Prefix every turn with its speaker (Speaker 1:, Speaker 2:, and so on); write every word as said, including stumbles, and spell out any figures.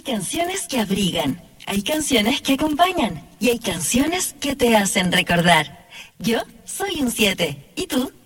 Speaker 1: canciones que abrigan, hay canciones que acompañan y hay canciones que te hacen recordar. Yo soy un siete. ¿Y tú?